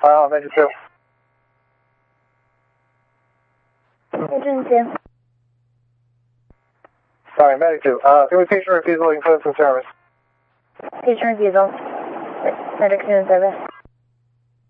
Medic 2. Agent 2. Sorry, Medic 2. Can we patient refusal include some service? Patient refusal. Medic 2 in service.